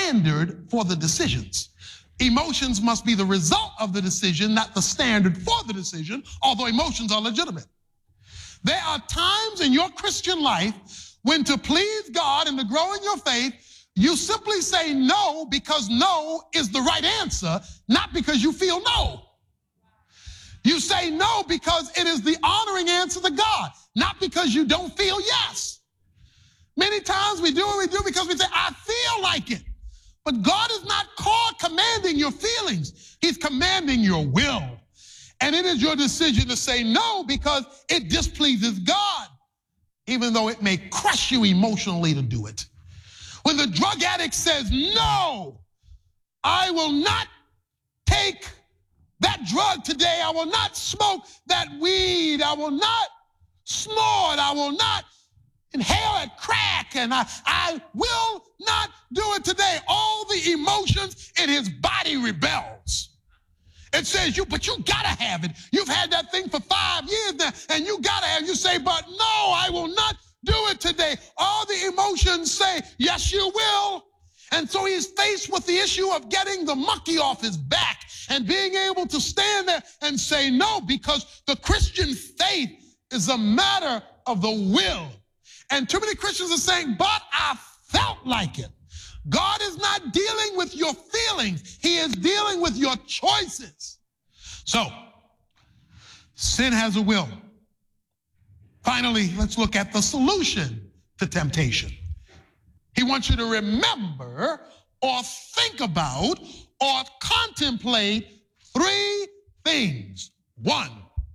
standard for the decisions. Emotions must be the result of the decision, not the standard for the decision, although emotions are legitimate. There are times in your Christian life when, to please God and to grow in your faith, you simply say no because no is the right answer, not because you feel no. You say no because it is the honoring answer to God, not because you don't feel yes. Many times we do what we do because we say, I feel like it. But God is not commanding your feelings. He's commanding your will. And it is your decision to say no because it displeases God, even though it may crush you emotionally to do it. When the drug addict says, no, I will not take that drug today. I will not smoke that weed. I will not snort. I will not inhale that crack. And I will not do it today. All the emotions in his body rebels. It says, but you gotta have it. You've had that thing for 5 years now, and you gotta have it. You say, but no, I will not do it today. All the emotions say, yes, you will. And so he's faced with the issue of getting the monkey off his back and being able to stand there and say no, because the Christian faith is a matter of the will. And too many Christians are saying, but I felt like it. God is not dealing with your feelings. He is dealing with your choices. So, sin has a will. Finally, let's look at the solution to temptation. He wants you to remember or think about or contemplate 3 things. 1,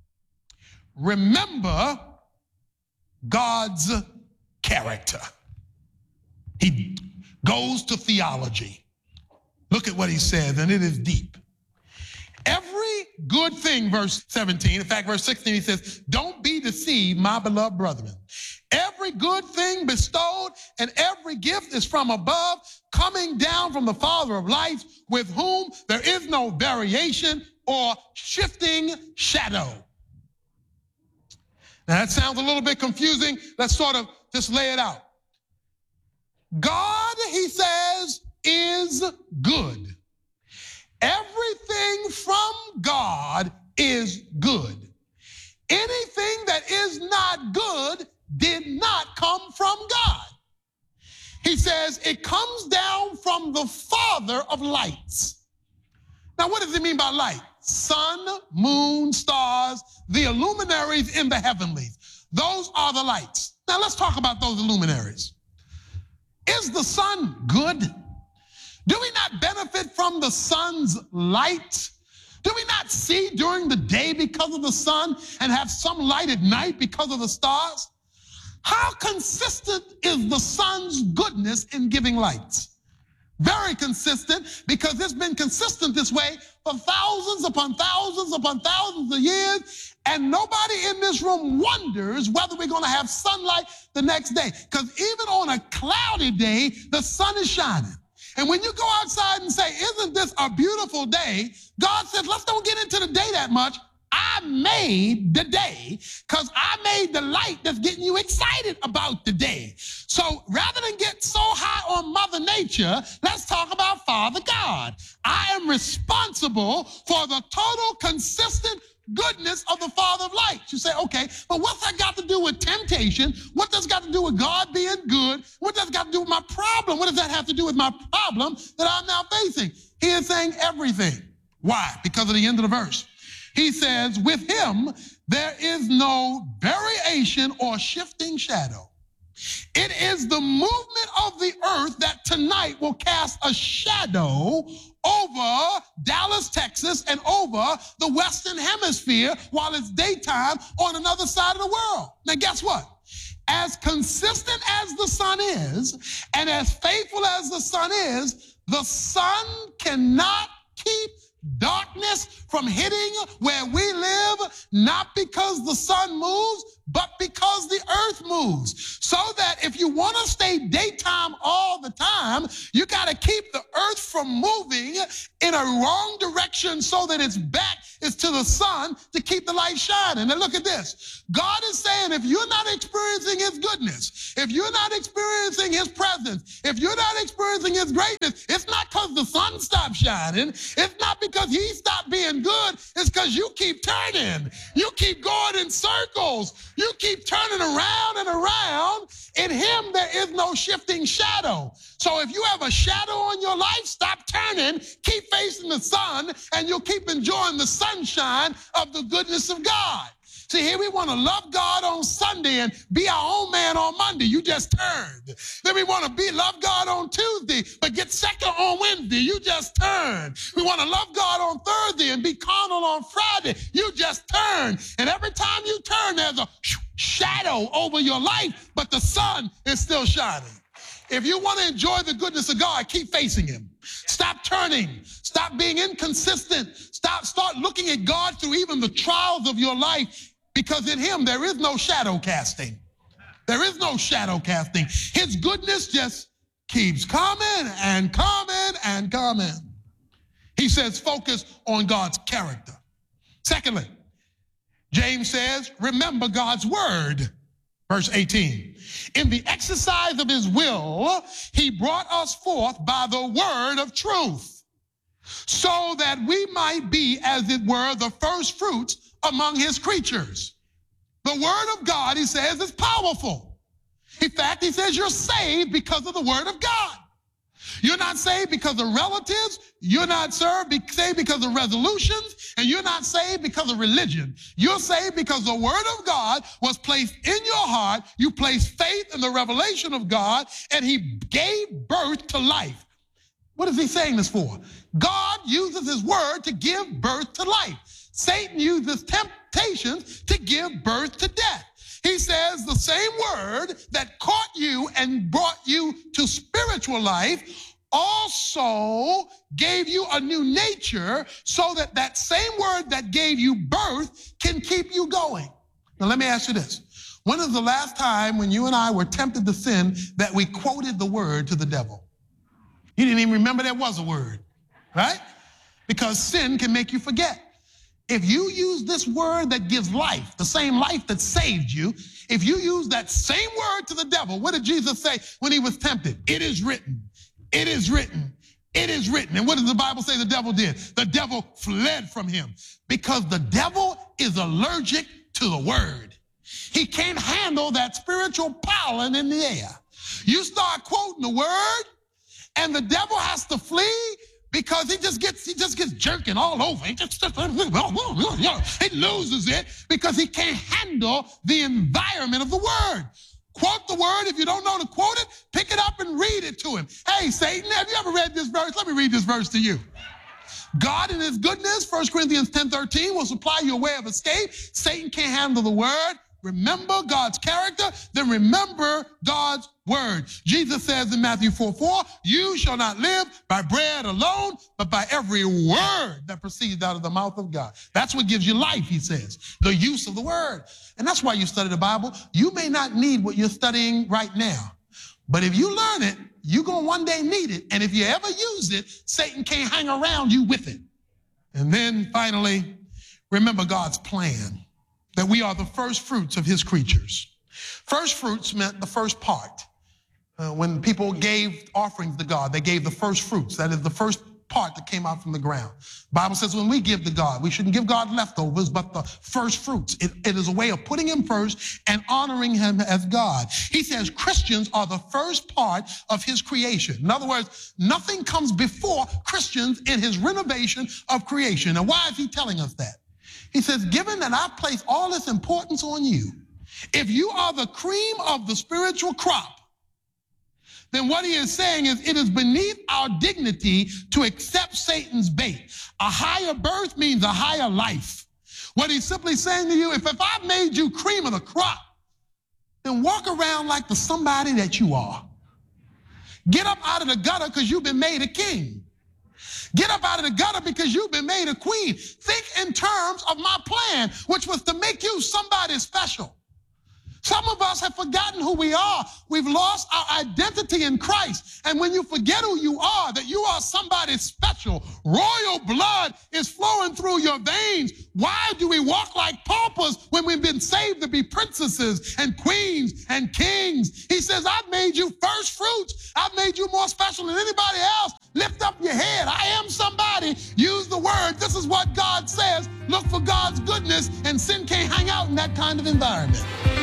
remember God's character. He goes to theology. Look at what he says, and it is deep. Every good thing, verse 17, in fact, verse 16, he says, don't be deceived, my beloved brethren. Every good thing bestowed and every gift is from above, coming down from the Father of lights, with whom there is no variation or shifting shadow. Now, that sounds a little bit confusing. Let's sort of just lay it out. God, he says, is good. Everything from God is good. Anything that is not good did not come from God. He says it comes down from the Father of lights. Now, what does it mean by light? Sun, moon, stars, the luminaries in the heavenlies. Those are the lights. Now, let's talk about those luminaries. Is the sun good? Do we not benefit from the sun's light? Do we not see during the day because of the sun and have some light at night because of the stars? How consistent is the sun's goodness in giving light? Very consistent, because it's been consistent this way for thousands upon thousands upon thousands of years, and nobody in this room wonders whether we're going to have sunlight the next day, because even on a cloudy day, the sun is shining. And when you go outside and say, isn't this a beautiful day? God says, let's don't get into the day that much. I made the day because I made the light that's getting you excited about the day. So rather than get so high on Mother Nature, let's talk about Father God. I am responsible for the total consistent goodness of the Father of lights. You say, okay, but what's that got to do with temptation? What does that got to do with God being good? What does that got to do with my problem? What does that have to do with my problem that I'm now facing? He is saying everything. Why? Because of the end of the verse. He says, with him, there is no variation or shifting shadow. It is the movement of the earth that tonight will cast a shadow over Dallas, Texas, and over the Western Hemisphere while it's daytime on another side of the world. Now, guess what? As consistent as the sun is, and as faithful as the sun cannot keep darkness from hitting where we live, not because the sun moves, but because the earth moves. So that if you want to stay daytime all the time, you got to keep the earth from moving in a wrong direction so that its back is to the sun to keep the light shining. And look at this. God is saying if you're not experiencing his goodness, if you're not experiencing his presence, if you're not experiencing his greatness, it's not because the sun stopped shining. It's not because he stopped being good. It's because you keep turning. You keep going in circles. You keep turning around and around. In him, there is no shifting shadow. So if you have a shadow on your life, stop turning, keep facing the sun, and you'll keep enjoying the sunshine of the goodness of God. See, here we want to love God on Sunday and be our own man on Monday. You just turned. Then we want to love God on Tuesday, but get second on Wednesday. You just turned. We want to love God on Thursday and be carnal on Friday. You just turned. And every time you turn, there's a shadow over your life, but the sun is still shining. If you want to enjoy the goodness of God, keep facing him. Stop turning. Stop being inconsistent. Start looking at God through even the trials of your life, because in him there is no shadow casting. There is no shadow casting. His goodness just keeps coming and coming and coming. He says focus on God's character. Secondly, James says, remember God's word. Verse 18, in the exercise of his will, he brought us forth by the word of truth, so that we might be, as it were, the first fruits among his creatures. The word of God, he says, is powerful. In fact, he says you're saved because of the word of God. You're not saved because of relatives. You're not saved because of resolutions. And you're not saved because of religion. You're saved because the word of God was placed in your heart. You placed faith in the revelation of God, and he gave birth to life. What is he saying this for? God uses his word to give birth to life. Satan uses temptations to give birth to death. He says the same word that caught you and brought you to spiritual life also gave you a new nature, so that that same word that gave you birth can keep you going. Now let me ask you this. When is the last time when you and I were tempted to sin that we quoted the word to the devil? You didn't even remember there was a word, right? Because sin can make you forget. If you use this word that gives life, the same life that saved you, if you use that same word to the devil, what did Jesus say when he was tempted? It is written. It is written. It is written. And what does the Bible say the devil did? The devil fled from him, because the devil is allergic to the word. He can't handle that spiritual pollen in the air. You start quoting the word, and the devil has to flee, because he just gets jerking all over. He loses it because he can't handle the environment of the word. Quote the word. If you don't know to quote it, pick it up and read it to him. Hey, Satan, have you ever read this verse? Let me read this verse to you. God in his goodness, 1 Corinthians 10:13, will supply you a way of escape. Satan can't handle the word. Remember God's character, then remember God's word. Jesus says in Matthew 4:4, you shall not live by bread alone, but by every word that proceeds out of the mouth of God. That's what gives you life, he says, the use of the word. And that's why you study the Bible. You may not need what you're studying right now, but if you learn it, you're going to one day need it. And if you ever use it, Satan can't hang around you with it. And then finally, remember God's plan, that we are the first fruits of his creatures. First fruits meant the first part. When people gave offerings to God, they gave the first fruits. That is the first part that came out from the ground. The Bible says when we give to God, we shouldn't give God leftovers, but the first fruits. It is a way of putting him first and honoring him as God. He says Christians are the first part of his creation. In other words, nothing comes before Christians in his renovation of creation. And why is he telling us that? He says, given that I place all this importance on you, if you are the cream of the spiritual crop, then what he is saying is it is beneath our dignity to accept Satan's bait. A higher birth means a higher life. What he's simply saying to you, if I've made you cream of the crop, then walk around like the somebody that you are. Get up out of the gutter because you've been made a king. Get up out of the gutter because you've been made a queen. Think in terms of my plan, which was to make you somebody special. Some of us have forgotten who we are. We've lost our identity in Christ. And when you forget who you are, that you are somebody special, royal blood is flowing through your veins. Why do we walk like paupers when we've been saved to be princesses and queens and kings? He says, I've made you first fruits. I've made you more special than anybody else. Lift up your head. I am somebody. Use the word. This is what God says. Look for God's goodness, and sin can't hang out in that kind of environment.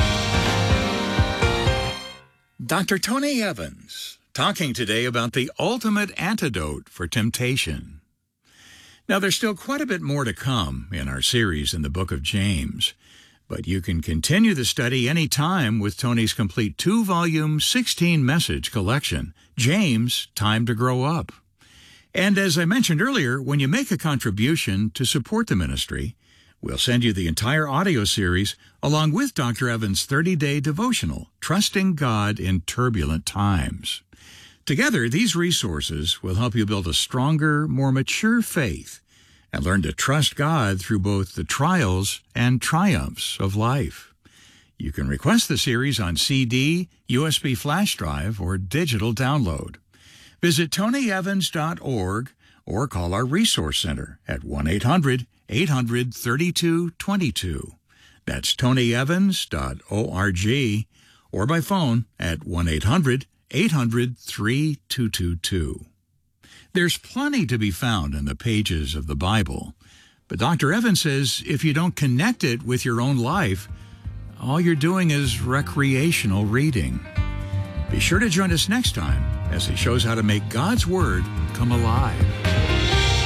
Dr. Tony Evans, talking today about the ultimate antidote for temptation. Now, there's still quite a bit more to come in our series in the book of James, but you can continue the study any time with Tony's complete 2-volume, 16-message collection, James, Time to Grow Up. And as I mentioned earlier, when you make a contribution to support the ministry, we'll send you the entire audio series along with Dr. Evans' 30-day devotional, Trusting God in Turbulent Times. Together, these resources will help you build a stronger, more mature faith and learn to trust God through both the trials and triumphs of life. You can request the series on CD, USB flash drive, or digital download. Visit tonyevans.org or call our Resource Center at 1-800-800-3222. That's tonyevans.org or by phone at 1-800-800-3222. There's plenty to be found in the pages of the Bible, but Dr. Evans says if you don't connect it with your own life, all you're doing is recreational reading. Be sure to join us next time as he shows how to make God's Word come alive.